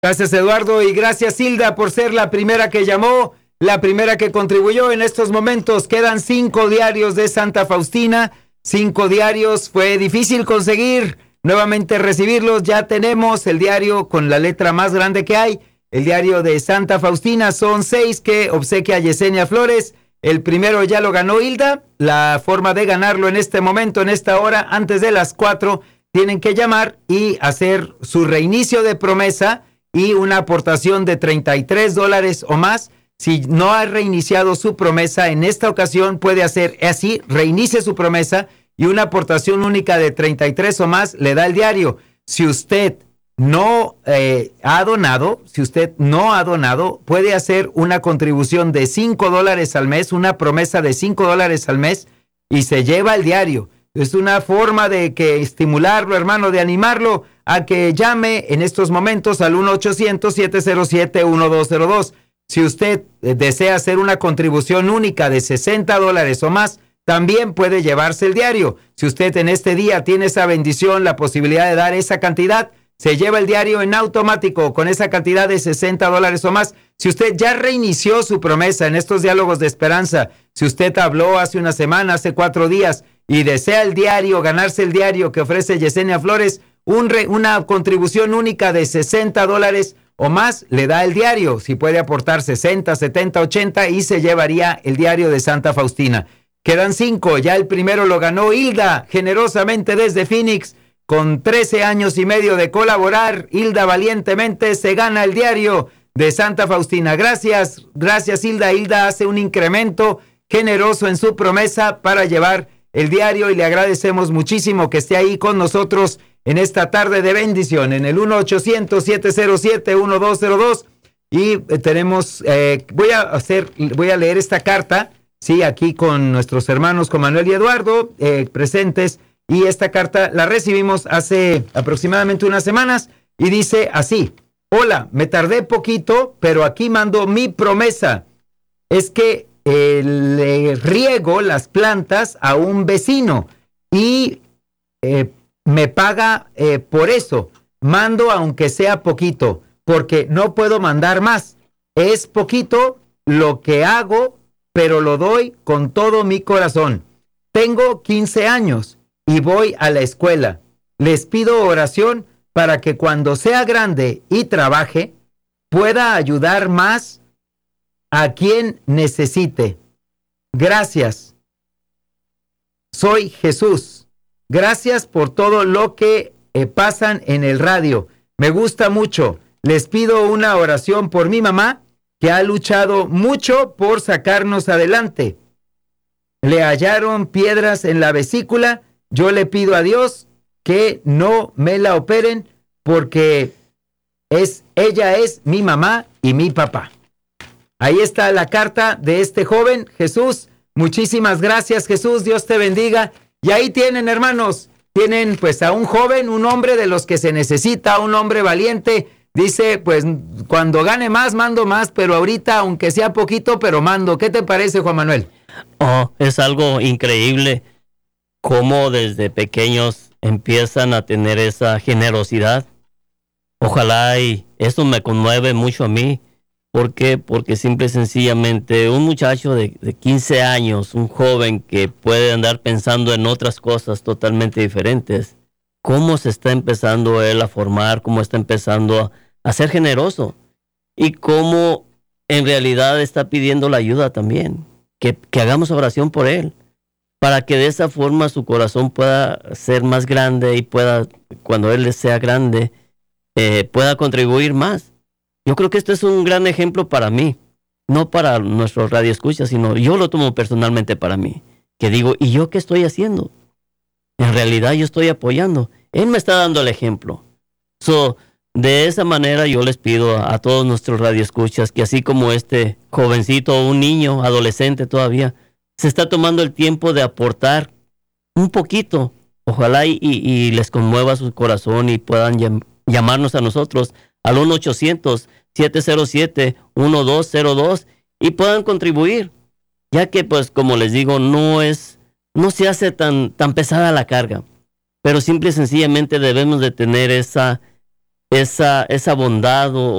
Gracias, Eduardo, y gracias, Hilda, por ser la primera que llamó, la primera que contribuyó. En estos momentos quedan 5 diarios de Santa Faustina, 5 diarios, fue difícil conseguir nuevamente recibirlos. Ya tenemos el diario con la letra más grande que hay, el diario de Santa Faustina. Son 6 que obsequia Yesenia Flores. El primero ya lo ganó Hilda. La forma de ganarlo en este momento, en esta hora, antes de las 4, tienen que llamar y hacer su reinicio de promesa y una aportación de $33 o más. Si no ha reiniciado su promesa, en esta ocasión puede hacer así, reinicie su promesa y una aportación única de 33 o más le da el diario. Si usted no ha donado, puede hacer una contribución de $5 al mes, una promesa de $5 al mes y se lleva el diario. Es una forma de que estimularlo, hermano, de animarlo a que llame en estos momentos al 1-800-707-1202. Si usted desea hacer una contribución única de $60 o más, también puede llevarse el diario. Si usted en este día tiene esa bendición, la posibilidad de dar esa cantidad, se lleva el diario en automático con esa cantidad de $60 o más. Si usted ya reinició su promesa en estos diálogos de esperanza, si usted habló hace una semana, hace 4 días y desea el diario, ganarse el diario que ofrece Yesenia Flores, una contribución única de $60 o más, le da el diario. Si puede aportar 60, 70, 80 y se llevaría el diario de Santa Faustina. Quedan 5, ya el primero lo ganó Hilda, generosamente desde Phoenix. Con 13 años y medio de colaborar, Hilda valientemente se gana el diario de Santa Faustina. Gracias, gracias Hilda. Hilda hace un incremento generoso en su promesa para llevar el diario y le agradecemos muchísimo que esté ahí con nosotros en esta tarde de bendición en el 1-800-707-1202 y tenemos, voy a leer esta carta, sí, aquí con nuestros hermanos, con Manuel y Eduardo, presentes. Y esta carta la recibimos hace aproximadamente unas semanas y dice así: hola, me tardé poquito, pero aquí mando mi promesa. Es que le riego las plantas a un vecino y me paga por eso. Mando aunque sea poquito, porque no puedo mandar más. Es poquito lo que hago, pero lo doy con todo mi corazón. Tengo 15 años. Y voy a la escuela. Les pido oración para que cuando sea grande y trabaje, pueda ayudar más a quien necesite. Gracias. Soy Jesús. Gracias por todo lo que pasan en el radio. Me gusta mucho. Les pido una oración por mi mamá, que ha luchado mucho por sacarnos adelante. Le hallaron piedras en la vesícula. Yo le pido a Dios que no me la operen porque ella es mi mamá y mi papá. Ahí está la carta de este joven, Jesús. Muchísimas gracias, Jesús. Dios te bendiga. Y ahí tienen, hermanos, tienen pues a un joven, un hombre de los que se necesita, un hombre valiente. Dice, pues cuando gane más, mando más, pero ahorita, aunque sea poquito, pero mando. ¿Qué te parece, Juan Manuel? Oh, es algo increíble. Cómo desde pequeños empiezan a tener esa generosidad. Ojalá, y eso me conmueve mucho a mí. ¿Por qué? Porque simple y sencillamente un muchacho de 15 años, un joven que puede andar pensando en otras cosas totalmente diferentes, cómo se está empezando él a formar, cómo está empezando a ser generoso y cómo en realidad está pidiendo la ayuda también, que hagamos oración por él, para que de esa forma su corazón pueda ser más grande y pueda, cuando él sea grande, pueda contribuir más. Yo creo que esto es un gran ejemplo para mí, no para nuestros radioescuchas, sino yo lo tomo personalmente para mí, que digo, ¿y yo qué estoy haciendo? En realidad yo estoy apoyando. Él me está dando el ejemplo. De esa manera yo les pido a todos nuestros radioescuchas que así como este jovencito, un niño, adolescente todavía, se está tomando el tiempo de aportar un poquito, ojalá y les conmueva su corazón y puedan llamarnos a nosotros al 1-800-707-1202 y puedan contribuir, ya que pues como les digo, no se hace tan pesada la carga, pero simple y sencillamente debemos de tener esa esa bondad